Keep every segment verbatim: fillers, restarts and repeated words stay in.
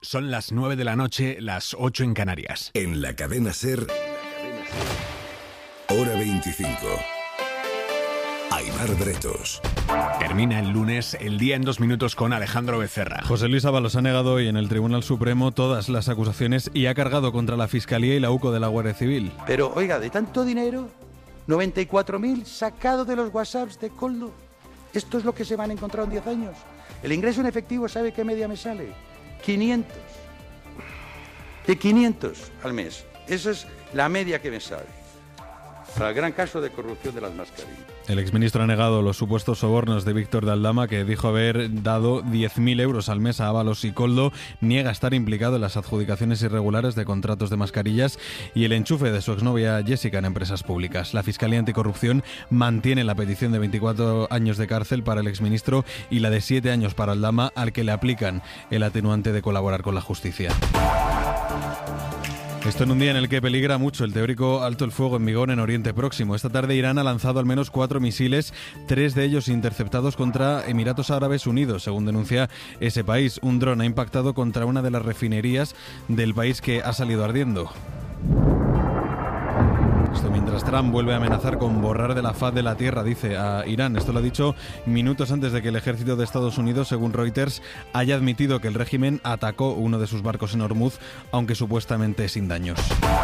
Son las nueve de la noche, las ocho en Canarias. En la cadena SER, Hora veinticinco. Aimar Bretos. Termina el lunes, el día en dos minutos con Alejandro Becerra. José Luis Ábalos ha negado hoy en el Tribunal Supremo todas las acusaciones y ha cargado contra la Fiscalía y la UCO de la Guardia Civil. Pero, oiga, de tanto dinero, noventa y cuatro mil sacado de los WhatsApps de Koldo. Esto es lo que se van a encontrar en diez años. El ingreso en efectivo, ¿sabe qué media me sale? quinientos. De quinientos al mes. Esa es la media que me sale. Para el gran caso de corrupción de las mascarillas. El exministro ha negado los supuestos sobornos de Víctor de Aldama, que dijo haber dado diez mil euros al mes a Ábalos y Koldo. Niega estar implicado en las adjudicaciones irregulares de contratos de mascarillas y el enchufe de su exnovia Jessica en empresas públicas. La Fiscalía Anticorrupción mantiene la petición de veinticuatro años de cárcel para el exministro y la de siete años para Aldama, al que le aplican el atenuante de colaborar con la justicia. Esto en un día en el que peligra mucho el teórico alto el fuego en vigor en Oriente Próximo. Esta tarde Irán ha lanzado al menos cuatro misiles, tres de ellos interceptados contra Emiratos Árabes Unidos, según denuncia ese país. Un dron ha impactado contra una de las refinerías del país que ha salido ardiendo. Esto mientras Trump vuelve a amenazar con borrar de la faz de la tierra, dice, a Irán. Esto lo ha dicho minutos antes de que el ejército de Estados Unidos, según Reuters, haya admitido que el régimen atacó uno de sus barcos en Hormuz, aunque supuestamente sin daños.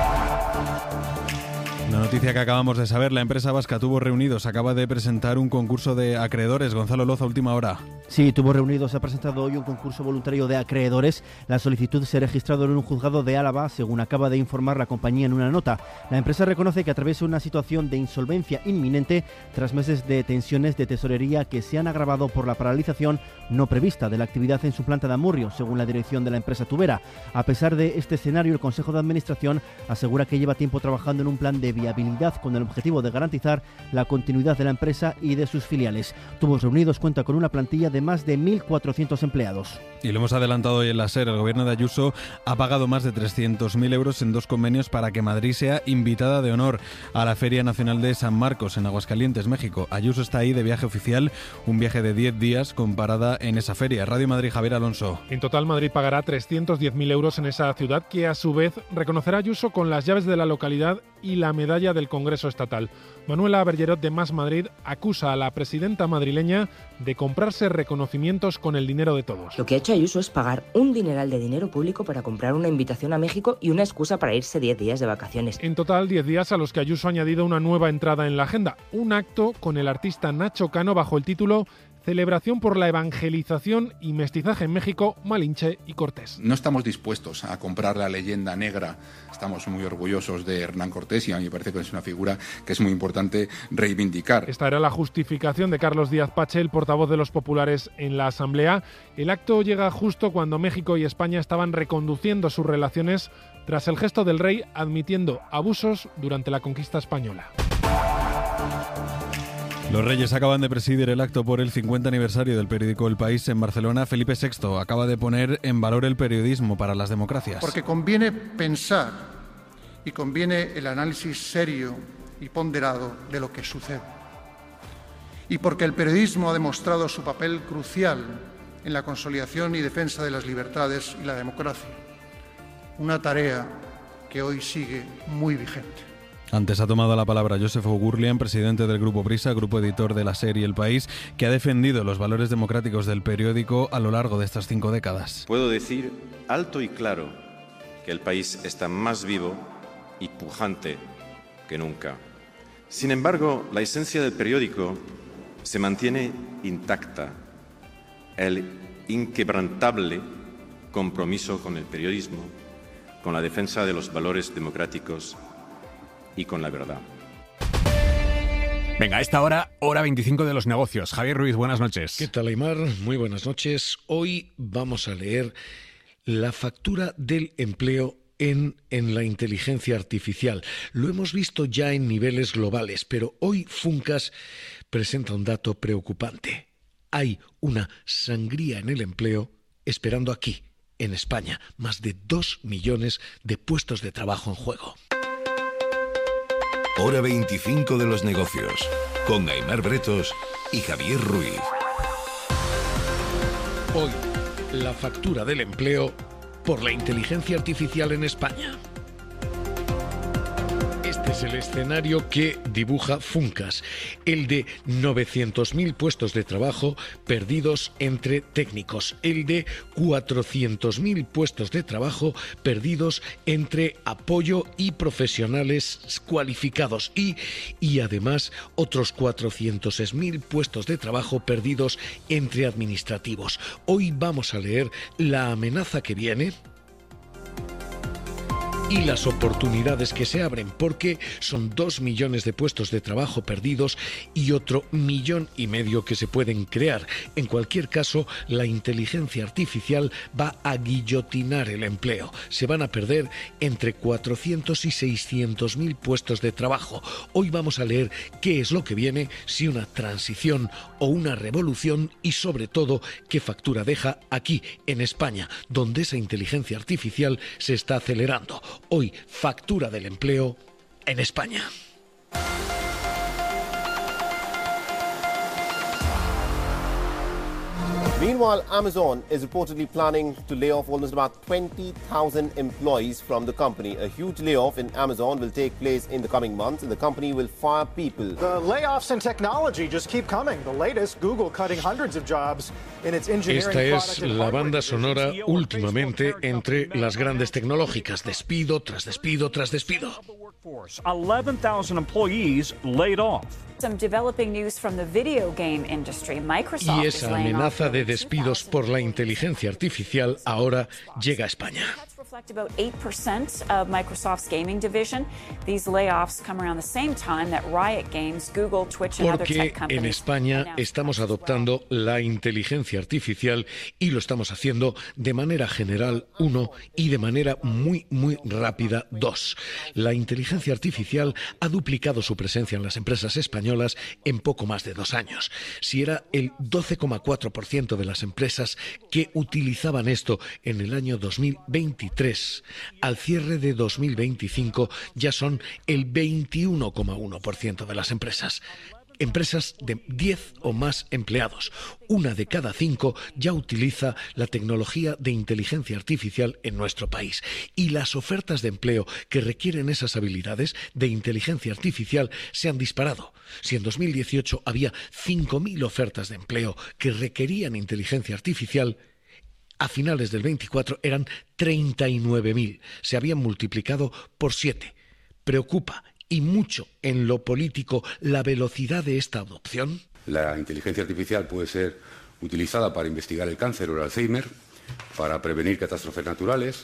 Una noticia que acabamos de saber, la empresa vasca Tubos Reunidos acaba de presentar un concurso de acreedores. Gonzalo Loza, última hora. Sí, Tubos Reunidos ha presentado hoy un concurso voluntario de acreedores. La solicitud se ha registrado en un juzgado de Álava, según acaba de informar la compañía en una nota. La empresa reconoce que atraviesa una situación de insolvencia inminente tras meses de tensiones de tesorería que se han agravado por la paralización no prevista de la actividad en su planta de Amurrio, según la dirección de la empresa tubera. A pesar de este escenario, el Consejo de Administración asegura que lleva tiempo trabajando en un plan de viabilidad con el objetivo de garantizar la continuidad de la empresa y de sus filiales. Tubos Reunidos cuenta con una plantilla de más de mil cuatrocientos empleados. Y lo hemos adelantado hoy en la SER, el gobierno de Ayuso ha pagado más de trescientos mil euros en dos convenios para que Madrid sea invitada de honor a la Feria Nacional de San Marcos en Aguascalientes, México. Ayuso está ahí de viaje oficial, un viaje de diez días con parada en esa feria. Radio Madrid, Javier Alonso. En total, Madrid pagará trescientos diez mil euros en esa ciudad, que a su vez reconocerá a Ayuso con las llaves de la localidad y la medalla del Congreso Estatal. Manuela Bergerot de Más Madrid acusa a la presidenta madrileña de comprarse reconocimientos con el dinero de todos. Lo que ha hecho Ayuso es pagar un dineral de dinero público para comprar una invitación a México y una excusa para irse diez días de vacaciones. En total, diez días a los que Ayuso ha añadido una nueva entrada en la agenda, un acto con el artista Nacho Cano bajo el título Celebración por la evangelización y mestizaje en México, Malinche y Cortés. No estamos dispuestos a comprar la leyenda negra. Estamos muy orgullosos de Hernán Cortés y a mí me parece que es una figura que es muy importante reivindicar. Esta era la justificación de Carlos Díaz Pache, el portavoz de los populares en la Asamblea. El acto llega justo cuando México y España estaban reconduciendo sus relaciones tras el gesto del rey admitiendo abusos durante la conquista española. Los Reyes acaban de presidir el acto por el cincuenta aniversario del periódico El País en Barcelona. Felipe sexto acaba de poner en valor el periodismo para las democracias. Porque conviene pensar y conviene el análisis serio y ponderado de lo que sucede. Y porque el periodismo ha demostrado su papel crucial en la consolidación y defensa de las libertades y la democracia. Una tarea que hoy sigue muy vigente. Antes ha tomado la palabra Josep Ogurlian, presidente del Grupo Prisa, grupo editor de la serie El País, que ha defendido los valores democráticos del periódico a lo largo de estas cinco décadas. Puedo decir alto y claro que El País está más vivo y pujante que nunca. Sin embargo, la esencia del periódico se mantiene intacta. El inquebrantable compromiso con el periodismo, con la defensa de los valores democráticos y con la verdad. Venga, a esta hora, hora veinticinco de los negocios. Javier Ruiz, buenas noches. ¿Qué tal, Aimar? Muy buenas noches. Hoy vamos a leer la factura del empleo en, en la inteligencia artificial. Lo hemos visto ya en niveles globales, pero hoy Funcas presenta un dato preocupante. Hay una sangría en el empleo esperando aquí, en España. Más de dos millones de puestos de trabajo en juego. Hora veinticinco de los negocios, con Aimar Bretos y Javier Ruiz. Hoy, la factura del empleo por la inteligencia artificial en España. Este es el escenario que dibuja Funcas, el de novecientos mil puestos de trabajo perdidos entre técnicos, el de cuatrocientos mil puestos de trabajo perdidos entre apoyo y profesionales cualificados y, y además otros cuatrocientos mil puestos de trabajo perdidos entre administrativos. Hoy vamos a leer la amenaza que viene y las oportunidades que se abren, porque son dos millones de puestos de trabajo perdidos y otro millón y medio que se pueden crear. En cualquier caso, la inteligencia artificial va a guillotinar el empleo. Se van a perder entre cuatrocientos y seiscientos mil puestos de trabajo. Hoy vamos a leer qué es lo que viene, si una transición o una revolución, y sobre todo qué factura deja aquí en España, donde esa inteligencia artificial se está acelerando. Hoy, factura del empleo en España. Meanwhile, Amazon is reportedly planning to lay off almost about twenty thousand employees from the company. A huge layoff in Amazon will take place in the coming months, and the company will fire people. The layoffs in technology just keep coming. The latest, Google cutting hundreds of jobs in its engineering. Esta es la banda sonora últimamente entre las grandes tecnológicas. Despido tras despido tras despido. eleven thousand employees laid off. Some developing news from the video game industry. Microsoft Y esa amenaza de despidos por la inteligencia artificial ahora llega a España. reflect about eight percent of Microsoft's gaming division. These layoffs come around the same time that Riot Games, Google, Twitch and other tech Porque companies. en España estamos adoptando la inteligencia artificial y lo estamos haciendo de manera general, uno, y de manera muy, muy rápida, dos. La inteligencia artificial ha duplicado su presencia en las empresas españolas en poco más de dos años. Si era el doce coma cuatro por ciento de las empresas que utilizaban esto en el año dos mil veintitrés, al cierre de dos mil veinticinco ya son el veintiuno coma uno por ciento de las empresas. Empresas de diez o más empleados. Una de cada cinco ya utiliza la tecnología de inteligencia artificial en nuestro país. Y las ofertas de empleo que requieren esas habilidades de inteligencia artificial se han disparado. Si en dos mil dieciocho había cinco mil ofertas de empleo que requerían inteligencia artificial, a finales del veinticuatro eran treinta y nueve mil. Se habían multiplicado por siete. Preocupa y mucho en lo político la velocidad de esta adopción. La inteligencia artificial puede ser utilizada para investigar el cáncer o el Alzheimer, para prevenir catástrofes naturales,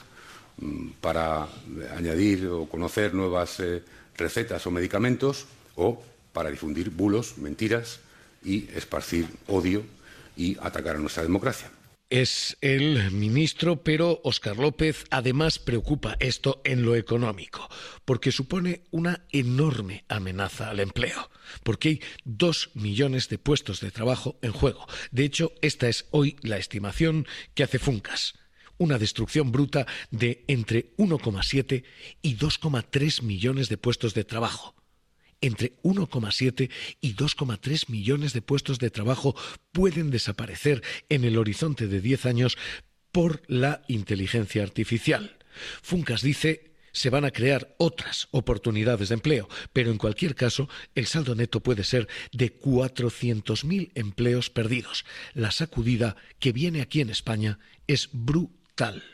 para añadir o conocer nuevas eh, recetas o medicamentos, o para difundir bulos, mentiras y esparcir odio y atacar a nuestra democracia. Es el ministro, pero Óscar López además preocupa esto en lo económico, porque supone una enorme amenaza al empleo, porque hay dos millones de puestos de trabajo en juego. De hecho, esta es hoy la estimación que hace Funcas. Una destrucción bruta de entre uno coma siete y dos coma tres millones de puestos de trabajo. Entre uno coma siete y dos coma tres millones de puestos de trabajo pueden desaparecer en el horizonte de diez años por la inteligencia artificial. Funcas dice se van a crear otras oportunidades de empleo, pero en cualquier caso el saldo neto puede ser de cuatrocientos mil empleos perdidos. La sacudida que viene aquí en España es brutal.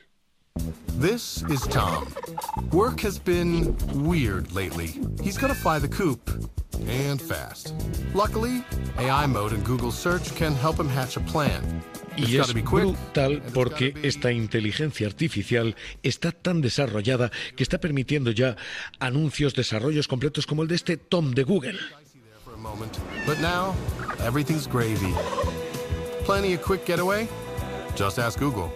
This is Tom. Work has been weird lately. He's got to fly the coop, and fast. Luckily, A I mode in Google Search can help him hatch a plan. Y es brutal porque esta inteligencia artificial está tan desarrollada que está permitiendo ya anuncios, desarrollos completos como el de este Tom de Google. But now, everything's gravy. Plenty of quick getaway? Just ask Google.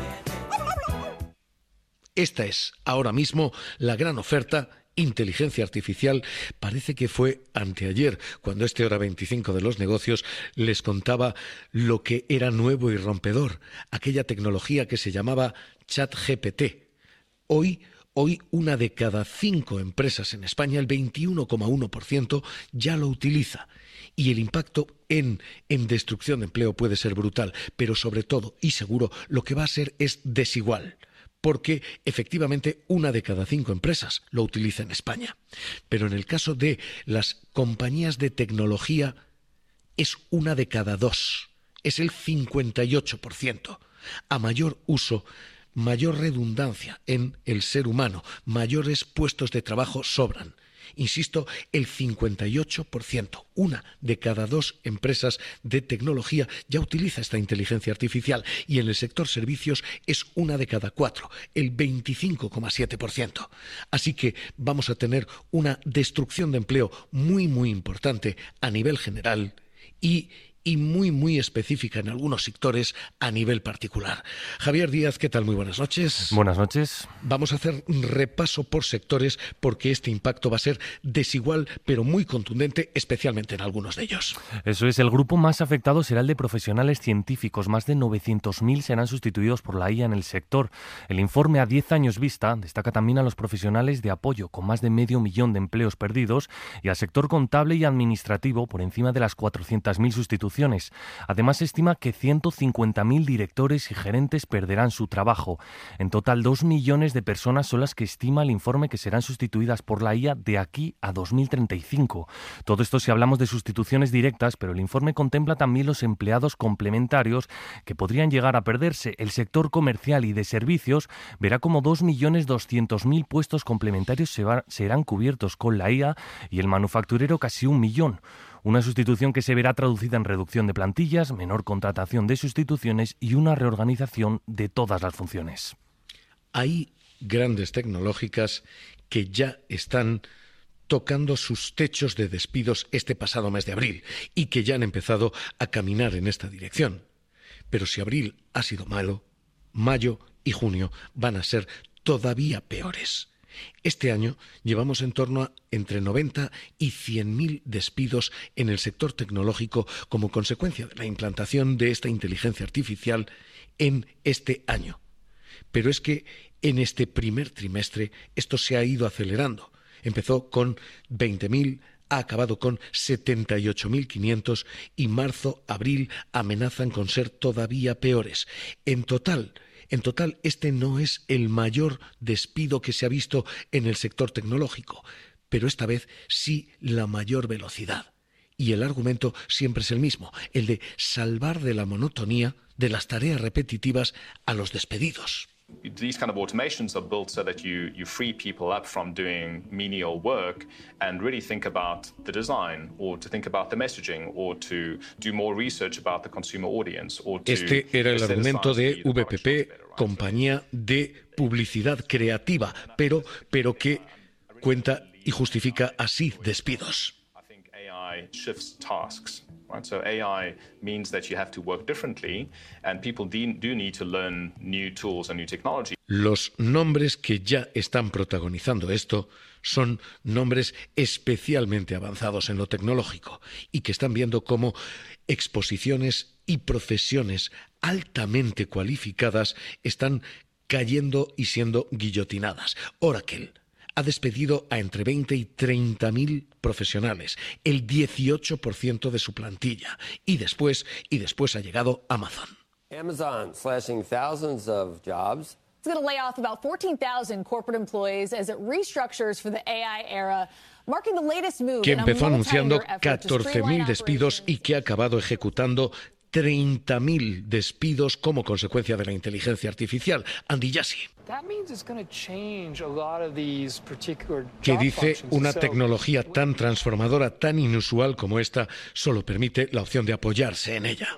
Esta es ahora mismo la gran oferta. Inteligencia artificial. Parece que fue anteayer cuando este Hora veinticinco de los negocios les contaba lo que era nuevo y rompedor, aquella tecnología que se llamaba ChatGPT. Hoy, hoy una de cada cinco empresas en España, el veintiuno coma uno por ciento, ya lo utiliza. Y el impacto en, en destrucción de empleo puede ser brutal, pero sobre todo y seguro lo que va a ser es desigual. porque efectivamente una de cada cinco empresas lo utiliza en España. Pero en el caso de las compañías de tecnología es una de cada dos, es el cincuenta y ocho por ciento. A mayor uso, mayor redundancia en el ser humano, mayores puestos de trabajo sobran. Insisto, el cincuenta y ocho por ciento, una de cada dos empresas de tecnología ya utiliza esta inteligencia artificial, y en el sector servicios es una de cada cuatro, el veinticinco coma siete por ciento. Así que vamos a tener una destrucción de empleo muy, muy importante a nivel general y y muy, muy específica en algunos sectores a nivel particular. Javier Díaz, ¿qué tal? Muy buenas noches. Buenas noches. Vamos a hacer un repaso por sectores porque este impacto va a ser desigual, pero muy contundente, especialmente en algunos de ellos. Eso es, el grupo más afectado será el de profesionales científicos. Más de novecientos mil serán sustituidos por la I A en el sector. El informe a diez años vista destaca también a los profesionales de apoyo, con más de medio millón de empleos perdidos, y al sector contable y administrativo, por encima de las cuatrocientas mil sustituciones. Además, se estima que ciento cincuenta mil directores y gerentes perderán su trabajo. En total, dos millones de personas son las que estima el informe que serán sustituidas por la I A de aquí a dos mil treinta y cinco. Todo esto si hablamos de sustituciones directas, pero el informe contempla también los empleados complementarios que podrían llegar a perderse. El sector comercial y de servicios verá como dos millones doscientos mil puestos complementarios se va, serán cubiertos con la I A, y el manufacturero casi un millón. Una sustitución que se verá traducida en reducción de plantillas, menor contratación de sustituciones y una reorganización de todas las funciones. Hay grandes tecnológicas que ya están tocando sus techos de despidos este pasado mes de abril y que ya han empezado a caminar en esta dirección. Pero si abril ha sido malo, mayo y junio van a ser todavía peores. Este año llevamos en torno a entre noventa y cien mil despidos en el sector tecnológico como consecuencia de la implantación de esta inteligencia artificial en este año. Pero es que en este primer trimestre esto se ha ido acelerando. Empezó con veinte mil, ha acabado con setenta y ocho mil quinientos y marzo, abril amenazan con ser todavía peores. En total, En total, este no es el mayor despido que se ha visto en el sector tecnológico, pero esta vez sí la mayor velocidad. Y el argumento siempre es el mismo, el de salvar de la monotonía, de las tareas repetitivas, a los despedidos. These kind of automations are built so that you, you free people up from doing menial work and really think about the design, or to think about the messaging, or to do more research about the consumer audience. Or to este era el argumento de V P P, compañía de publicidad creativa, pero, pero que cuenta y justifica así despidos. I think A I shifts tasks. Right? So A I means that you have to work differently, and people do need to learn new tools and new technology. Los nombres que ya están protagonizando esto son nombres especialmente avanzados en lo tecnológico y que están viendo cómo exposiciones y profesiones altamente cualificadas están cayendo y siendo guillotinadas. Oracle ha despedido a entre veinte y treinta mil profesionales, el dieciocho por ciento de su plantilla, y después, y después ha llegado Amazon. Amazon slashing thousands of jobs. It's going to lay off about fourteen thousand corporate employees as it restructures for the A I era, marking the latest move. Que empezó anunciando catorce mil despidos y que ha acabado ejecutando treinta mil despidos como consecuencia de la inteligencia artificial. Andy Jassy, que dice una tecnología tan transformadora, tan inusual como esta, solo permite la opción de apoyarse en ella.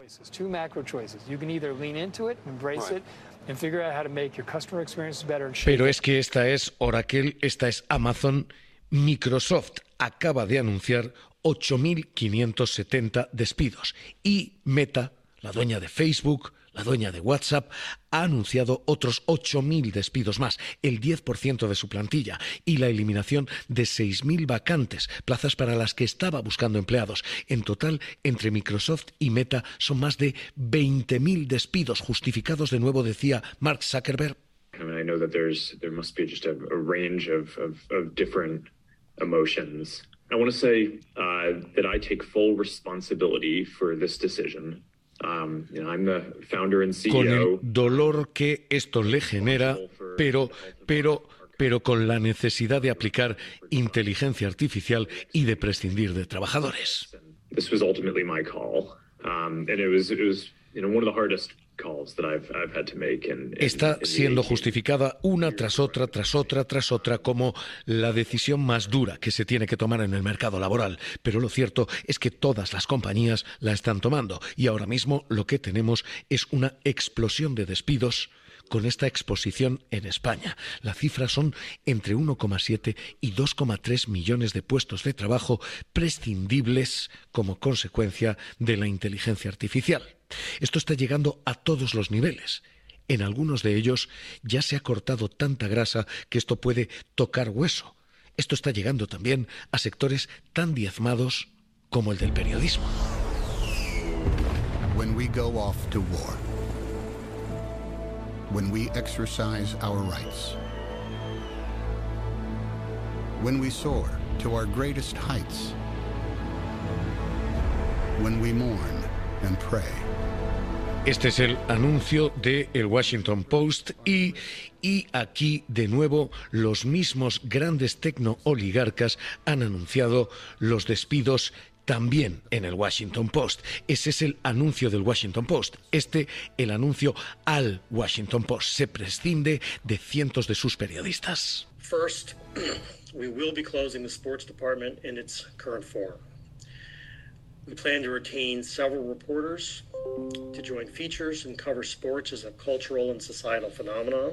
Pero es que esta es Oracle, esta es Amazon. Microsoft acaba de anunciar ocho mil quinientos setenta despidos y Meta, la dueña de Facebook, la dueña de WhatsApp, ha anunciado otros ocho mil despidos más, el diez por ciento de su plantilla, y la eliminación de seis mil vacantes, plazas para las que estaba buscando empleados. En total, entre Microsoft y Meta son más de veinte mil despidos justificados, de nuevo decía Mark Zuckerberg. I mean, I know that there's there must be just a, a range of, of, of different emotions. I want to say uh, that I take full responsibility for this decision. Um, you know, I'm the founder and C E O. Con el dolor que esto le genera, pero, pero, pero con la necesidad de aplicar inteligencia artificial y de prescindir de trabajadores. This was ultimately my call, um, and it was, it was, you know, one of the hardest calls that I've, I've had to make. In, in, Está in siendo justificada una tras otra, tras otra, tras otra, como la decisión más dura que se tiene que tomar en el mercado laboral. Pero lo cierto es que todas las compañías la están tomando y ahora mismo lo que tenemos es una explosión de despidos con esta exposición en España. Las cifras son entre uno coma siete y dos coma tres millones de puestos de trabajo prescindibles como consecuencia de la inteligencia artificial. Esto está llegando a todos los niveles. En algunos de ellos ya se ha cortado tanta grasa que esto puede tocar hueso. Esto está llegando también a sectores tan diezmados como el del periodismo. When we go off to war, when we exercise our rights, when we soar to our greatest heights, when we mourn and pray. Este es el anuncio de el Washington Post y, y aquí de nuevo los mismos grandes tecnooligarcas han anunciado los despidos también en el Washington Post. Ese es el anuncio del Washington Post. Este, el anuncio al Washington Post. Se prescinde de cientos de sus periodistas. First, we will be closing the sports department in its current form. We plan to retain several reporters to join features and cover sports as a cultural and societal phenomenon,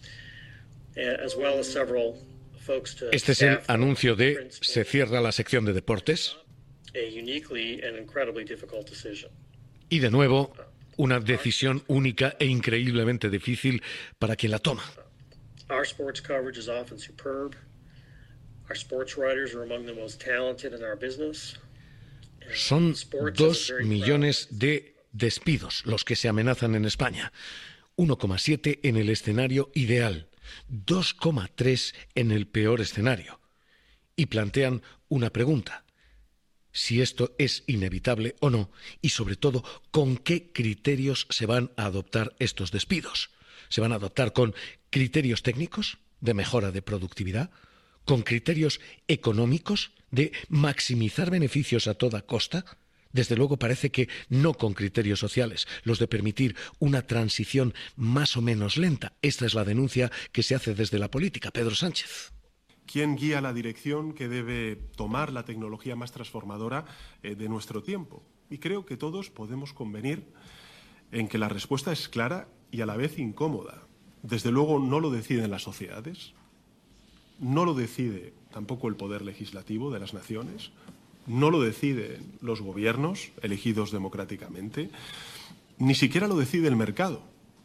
as well as several folks to Este es el anuncio de se cierra la sección de deportes. a uniquely and incredibly difficult decision. Y de nuevo, una decisión única e increíblemente difícil para quien la toma. Our sports coverage is often superb. Our sports writers are among the most talented in our business. Son dos millones de despidos los que se amenazan en España. uno coma siete en el escenario ideal, dos coma tres en el peor escenario. Y plantean una pregunta: si esto es inevitable o no, y sobre todo, ¿con qué criterios se van a adoptar estos despidos? ¿Se van a adoptar con criterios técnicos de mejora de productividad? ¿Con criterios económicos de maximizar beneficios a toda costa? Desde luego parece que no con criterios sociales, los de permitir una transición más o menos lenta. Esta es la denuncia que se hace desde la política. Pedro Sánchez. ¿Quién guía la dirección que debe tomar la tecnología más transformadora eh, de nuestro tiempo? Y creo que todos podemos convenir en que la respuesta es clara y a la vez incómoda. Desde luego no lo deciden las sociedades, no lo decide tampoco el poder legislativo de las naciones, no lo deciden los gobiernos elegidos democráticamente, ni siquiera lo decide el mercado,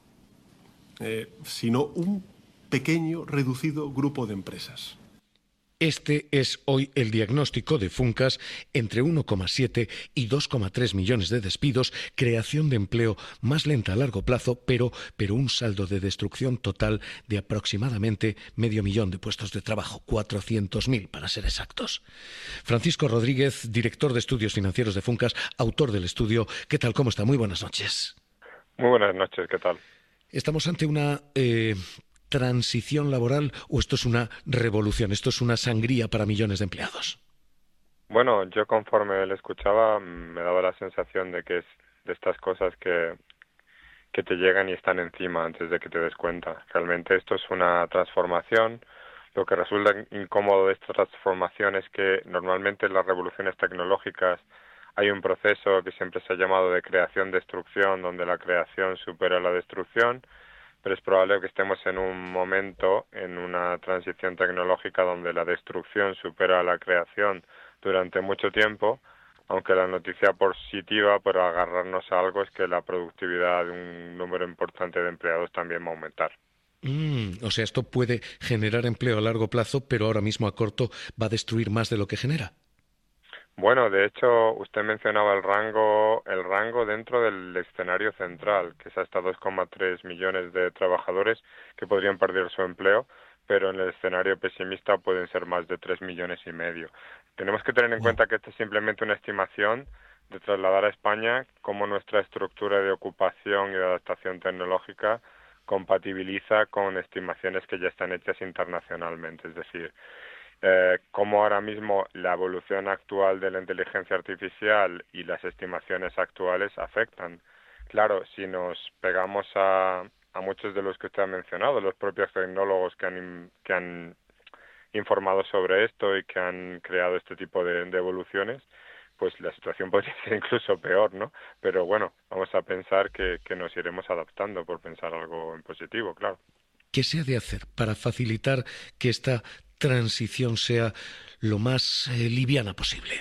eh, sino un pequeño, reducido grupo de empresas. Este es hoy el diagnóstico de Funcas: entre uno coma siete y dos coma tres millones de despidos, creación de empleo más lenta a largo plazo, pero, pero un saldo de destrucción total de aproximadamente medio millón de puestos de trabajo, cuatrocientos mil para ser exactos. Francisco Rodríguez, director de estudios financieros de Funcas, autor del estudio. ¿Qué tal? ¿Cómo está? Muy buenas noches. Muy buenas noches, ¿qué tal? Estamos ante una Eh, transición laboral, o esto es una revolución, esto es una sangría para millones de empleados. Bueno, yo conforme le escuchaba me daba la sensación de que es de estas cosas que, que te llegan y están encima antes de que te des cuenta. Realmente esto es una transformación. Lo que resulta incómodo de esta transformación es que normalmente en las revoluciones tecnológicas hay un proceso que siempre se ha llamado de creación-destrucción, donde la creación supera la destrucción, pero es probable que estemos en un momento, en una transición tecnológica donde la destrucción supera la creación durante mucho tiempo, aunque la noticia positiva por agarrarnos a algo es que la productividad de un número importante de empleados también va a aumentar. Mm, o sea, esto puede generar empleo a largo plazo, pero ahora mismo a corto va a destruir más de lo que genera. Bueno, de hecho, usted mencionaba el rango, el rango dentro del escenario central, que es hasta dos coma tres millones de trabajadores que podrían perder su empleo, pero en el escenario pesimista pueden ser más de tres millones y medio. Tenemos que tener en cuenta que esta es simplemente una estimación de trasladar a España cómo nuestra estructura de ocupación y de adaptación tecnológica compatibiliza con estimaciones que ya están hechas internacionalmente. Es decir, eh, cómo ahora mismo la evolución actual de la inteligencia artificial y las estimaciones actuales afectan. Claro, si nos pegamos a, a muchos de los que usted ha mencionado, los propios tecnólogos que han, que han informado sobre esto y que han creado este tipo de, de evoluciones, pues la situación podría ser incluso peor, ¿no? Pero bueno, vamos a pensar que, que nos iremos adaptando, por pensar algo en positivo, claro. ¿Qué se ha de hacer para facilitar que esta transición sea lo más eh, liviana posible?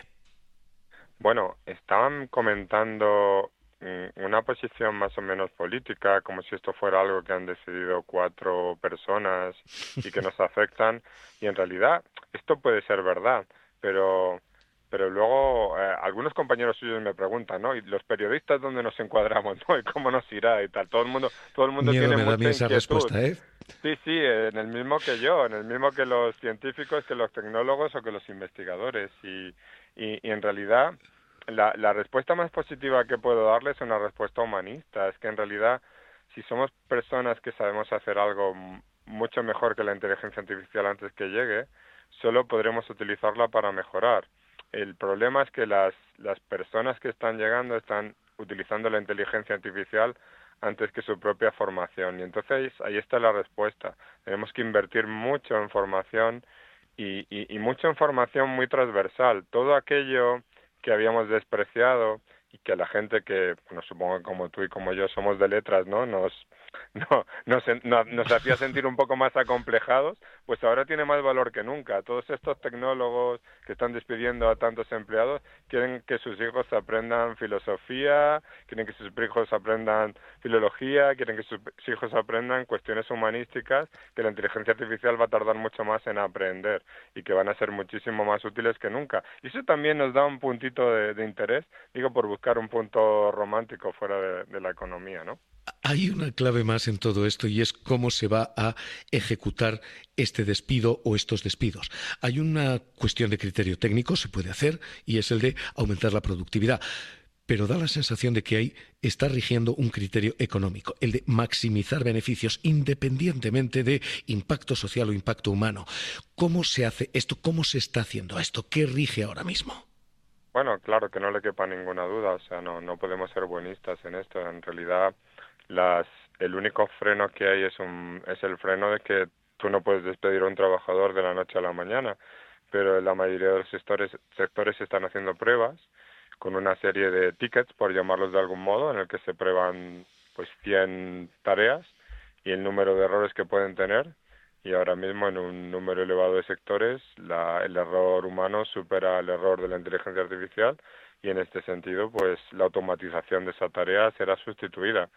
Bueno, estaban comentando una posición más o menos política, como si esto fuera algo que han decidido cuatro personas y que nos afectan, y en realidad esto puede ser verdad, pero pero luego eh, algunos compañeros suyos me preguntan, ¿no? ¿Y los periodistas dónde nos encuadramos, no? ¿Y cómo nos irá y tal? Todo el mundo todo el mundo Miedo tiene me da mucha a mí esa inquietud. respuesta, ¿eh? Sí, sí, en el mismo que yo, en el mismo que los científicos, que los tecnólogos o que los investigadores, y y, y en realidad La, la respuesta más positiva que puedo darle es una respuesta humanista. Es que en realidad, si somos personas que sabemos hacer algo mucho mejor que la inteligencia artificial antes que llegue, solo podremos utilizarla para mejorar. El problema es que las, las personas que están llegando están utilizando la inteligencia artificial antes que su propia formación. Y entonces ahí está la respuesta. Tenemos que invertir mucho en formación y, y, y mucho en formación muy transversal. Todo aquello que habíamos despreciado y que la gente que, bueno, supongo que como tú y como yo somos de letras, ¿no? Nos, no, nos, no, nos hacía sentir un poco más acomplejados, pues ahora tiene más valor que nunca. Todos estos tecnólogos que están despidiendo a tantos empleados quieren que sus hijos aprendan filosofía, quieren que sus hijos aprendan filología, quieren que sus hijos aprendan cuestiones humanísticas que la inteligencia artificial va a tardar mucho más en aprender y que van a ser muchísimo más útiles que nunca. Y eso también nos da un puntito de, de interés, digo, por buscar un punto romántico fuera de, de la economía, ¿no? Hay una clave más en todo esto y es cómo se va a ejecutar este despido o estos despidos. Hay una cuestión de criterio técnico, se puede hacer, y es el de aumentar la productividad. Pero da la sensación de que ahí está rigiendo un criterio económico, el de maximizar beneficios independientemente de impacto social o impacto humano. ¿Cómo se hace esto? ¿Cómo se está haciendo esto? ¿Qué rige ahora mismo? Bueno, claro, que no le quepa ninguna duda. O sea, no, no podemos ser buenistas en esto. En realidad, las, el único freno que hay es, un, es el freno de que tú no puedes despedir a un trabajador de la noche a la mañana, pero en la mayoría de los sectores, sectores se están haciendo pruebas con una serie de tickets, por llamarlos de algún modo, en el que se prueban pues cien tareas y el número de errores que pueden tener, y ahora mismo en un número elevado de sectores la, el error humano supera el error de la inteligencia artificial, y en este sentido pues la automatización de esa tarea será sustituida.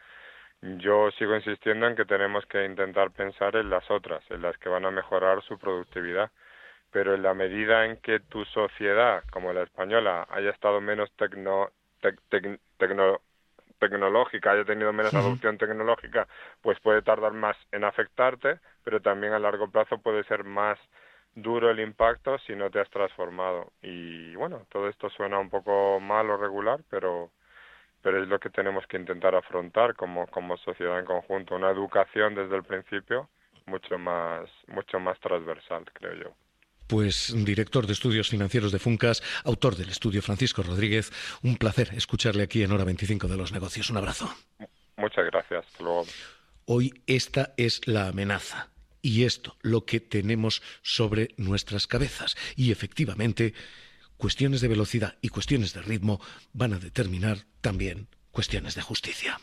Yo sigo insistiendo en que tenemos que intentar pensar en las otras, en las que van a mejorar su productividad, pero en la medida en que tu sociedad, como la española, haya estado menos tecno, tec, tec, tecno, tecnológica, haya tenido menos uh-huh. adopción tecnológica, pues puede tardar más en afectarte, pero también a largo plazo puede ser más duro el impacto si no te has transformado. Y bueno, todo esto suena un poco mal o regular, pero pero es lo que tenemos que intentar afrontar como, como sociedad en conjunto, una educación desde el principio mucho más, mucho más transversal, creo yo. Pues director de estudios financieros de Funcas, autor del estudio Francisco Rodríguez, un placer escucharle aquí en Hora veinticinco de los Negocios. Un abrazo. Muchas gracias. Hasta luego. Hoy esta es la amenaza y esto lo que tenemos sobre nuestras cabezas. Y efectivamente, cuestiones de velocidad y cuestiones de ritmo van a determinar también cuestiones de justicia.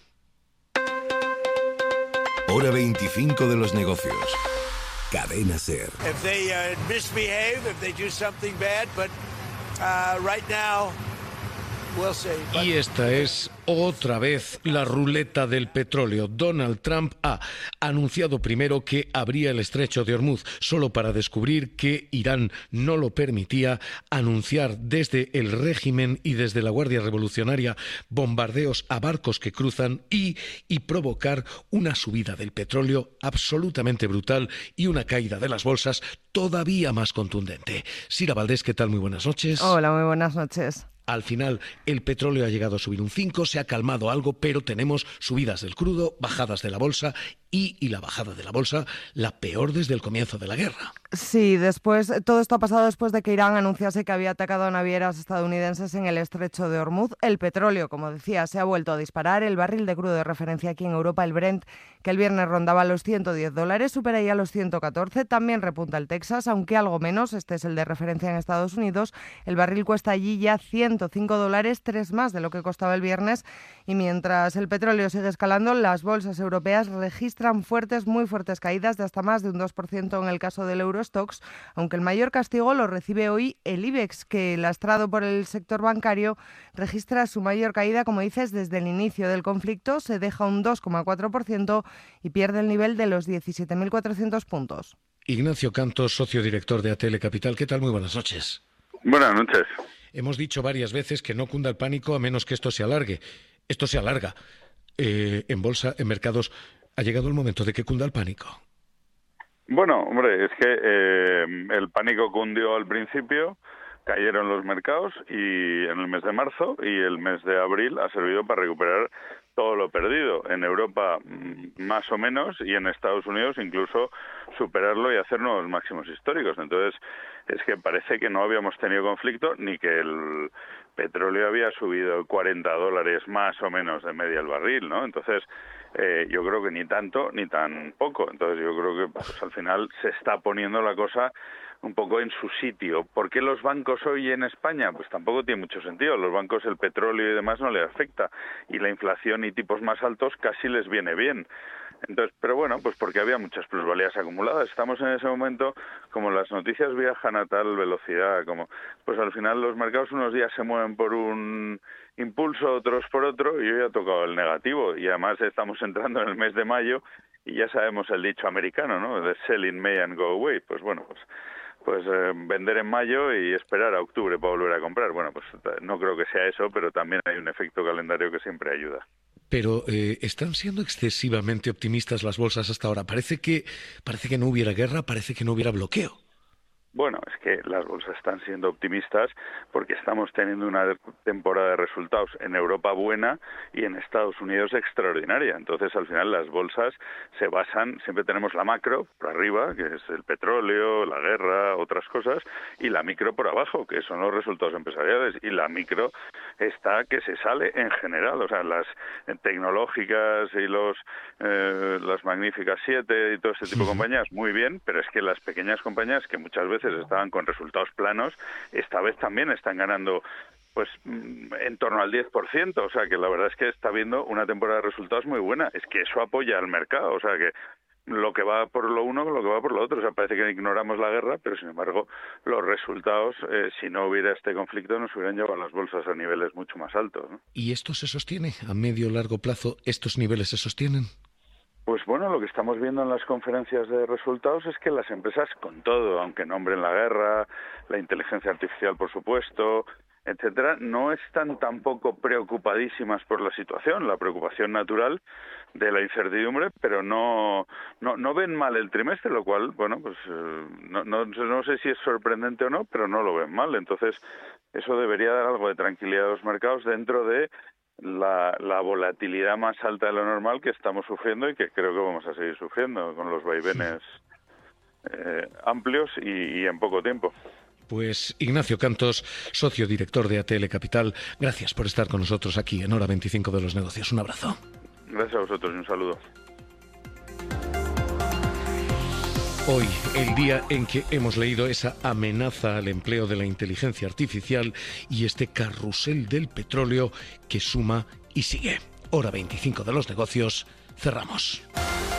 Hora veinticinco de los Negocios. Cadena SER. If they uh, misbehave, if they do something bad, but uh, right now we'll see. But... Y esta es otra vez la ruleta del petróleo. Donald Trump ha anunciado primero que abría el estrecho de Hormuz, solo para descubrir que Irán no lo permitía, anunciar desde el régimen y desde la Guardia Revolucionaria bombardeos a barcos que cruzan y, y provocar una subida del petróleo absolutamente brutal y una caída de las bolsas todavía más contundente. Sira Valdés, ¿qué tal? Muy buenas noches. Hola, muy buenas noches. Al final, el petróleo ha llegado a subir un cinco, se ha calmado algo, pero tenemos subidas del crudo, bajadas de la bolsa y, y la bajada de la bolsa, la peor desde el comienzo de la guerra. Sí, después, todo esto ha pasado después de que Irán anunciase que había atacado a navieras estadounidenses en el estrecho de Hormuz. El petróleo, como decía, se ha vuelto a disparar. El barril de crudo de referencia aquí en Europa, el Brent, que el viernes rondaba los ciento diez dólares, supera ya los ciento catorce. También repunta el Texas, aunque algo menos. Este es el de referencia en Estados Unidos. El barril cuesta allí ya ciento cinco dólares, tres más de lo que costaba el viernes. Y mientras el petróleo sigue escalando, las bolsas europeas registran fuertes, muy fuertes caídas de hasta más de un dos por ciento en el caso del Eurostoxx, aunque el mayor castigo lo recibe hoy el IBEX, que lastrado por el sector bancario registra su mayor caída, como dices, desde el inicio del conflicto. Se deja un dos coma cuatro por ciento y pierde el nivel de los diecisiete mil cuatrocientos puntos. Ignacio Cantos, socio director de A T L Capital. ¿Qué tal? Muy buenas noches. Buenas noches. Hemos dicho varias veces que no cunda el pánico a menos que esto se alargue. Esto se alarga. Eh, en bolsa, en mercados, ¿ha llegado el momento de que cunda el pánico? Bueno, hombre, es que eh, el pánico cundió al principio, cayeron los mercados y en el mes de marzo, y el mes de abril ha servido para recuperar todo lo perdido. En Europa más o menos, y en Estados Unidos incluso superarlo y hacer nuevos máximos históricos. Entonces es que parece que no habíamos tenido conflicto, ni que el petróleo había subido cuarenta dólares más o menos de media el barril, ¿no? Entonces eh, yo creo que ni tanto ni tan poco. Entonces yo creo que pues, al final se está poniendo la cosa un poco en su sitio. ¿Por qué los bancos hoy en España? Pues tampoco tiene mucho sentido. Los bancos, el petróleo y demás no les afecta, y la inflación y tipos más altos casi les viene bien. Entonces, pero bueno, pues porque había muchas plusvalías acumuladas. Estamos en ese momento, como las noticias viajan a tal velocidad, como pues al final los mercados unos días se mueven por un impulso, otros por otro, y hoy ha tocado el negativo. Y además estamos entrando en el mes de mayo y ya sabemos el dicho americano, ¿no? De sell in May and go away. Pues bueno, pues pues eh, vender en mayo y esperar a octubre para volver a comprar. Bueno, pues no creo que sea eso, pero también hay un efecto calendario que siempre ayuda. Pero eh, están siendo excesivamente optimistas las bolsas hasta ahora. Parece que parece que no hubiera guerra, parece que no hubiera bloqueo. Bueno, es que las bolsas están siendo optimistas porque estamos teniendo una temporada de resultados en Europa buena y en Estados Unidos extraordinaria. Entonces, al final, las bolsas se basan, siempre tenemos la macro por arriba, que es el petróleo, la guerra, otras cosas, y la micro por abajo, que son los resultados empresariales. Y la micro está que se sale en general, o sea, las tecnológicas y los eh, las magníficas siete y todo ese tipo de compañías, muy bien, pero es que las pequeñas compañías que muchas veces estaban con resultados planos, esta vez también están ganando pues en torno al diez por ciento, o sea que la verdad es que está habiendo una temporada de resultados muy buena. Es que eso apoya al mercado, o sea que lo que va por lo uno, lo que va por lo otro. O sea, parece que ignoramos la guerra, pero sin embargo los resultados, eh, si no hubiera este conflicto, nos hubieran llevado a las bolsas a niveles mucho más altos, ¿no? ¿Y esto se sostiene a medio o largo plazo? ¿Estos niveles se sostienen? Pues bueno, lo que estamos viendo en las conferencias de resultados es que las empresas, con todo, aunque nombren la guerra, la inteligencia artificial, por supuesto, etcétera, no están tampoco preocupadísimas por la situación, la preocupación natural de la incertidumbre, pero no no, no ven mal el trimestre, lo cual, bueno, pues no, no, no sé si es sorprendente o no, pero no lo ven mal. Entonces, eso debería dar algo de tranquilidad a los mercados dentro de La, la volatilidad más alta de lo normal que estamos sufriendo y que creo que vamos a seguir sufriendo con los vaivenes eh, amplios y, y en poco tiempo. Pues Ignacio Cantos, socio director de A T L Capital, gracias por estar con nosotros aquí en Hora veinticinco de los Negocios. Un abrazo. Gracias a vosotros y un saludo. Hoy, el día en que hemos leído esa amenaza al empleo de la inteligencia artificial y este carrusel del petróleo que suma y sigue. Hora veinticinco de los Negocios, cerramos.